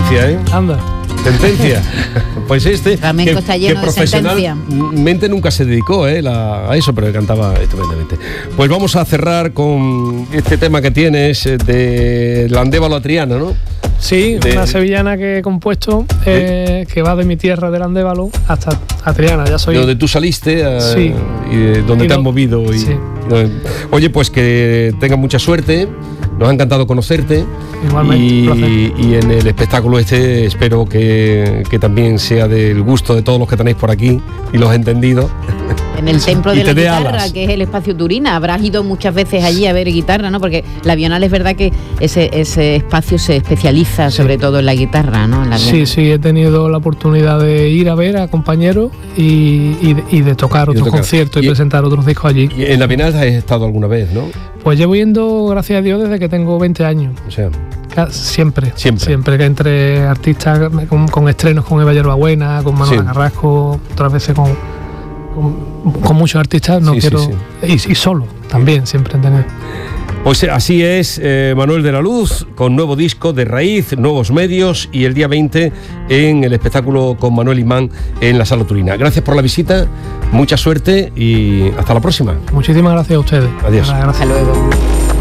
sentencia, ¿eh? Anda. Sentencia. Pues Flamenco está lleno de sentencia. Profesionalmente nunca se dedicó a eso, pero cantaba estupendamente. Pues vamos a cerrar con este tema que tienes de Landévalo a Triana, ¿no? Sí, una sevillana que he compuesto que va de mi tierra de Landévalo hasta a Triana. Ya soy. De donde tú saliste sí. Y de donde te has movido. Sí. Oye, pues que tengas mucha suerte. Nos ha encantado conocerte. Igualmente, y en el espectáculo espero que también sea del gusto de todos los que tenéis por aquí y los entendidos. En el Templo de la Guitarra, que es el espacio Turina. Habrás ido muchas veces allí a ver guitarra, ¿no? Porque la Bienal es verdad que ese espacio se especializa sobre todo en la guitarra, ¿no? Sí, he tenido la oportunidad de ir a ver a compañeros y de tocar otros conciertos y presentar otros discos allí. ¿Y en la Bienal has estado alguna vez, no? Pues llevo yendo, gracias a Dios, desde que tengo 20 años. O sea, siempre que entre artistas con estrenos con Eva Yerbabuena, con Manuela Carrasco, otras veces con muchos artistas, y solo también, siempre entender. Pues así es, Manuel de la Luz, con nuevo disco de raíz, nuevos medios, y el día 20 en el espectáculo con Manuel Imán en la Sala Turina. Gracias por la visita, mucha suerte y hasta la próxima. Muchísimas gracias a ustedes. Adiós. Hasta luego.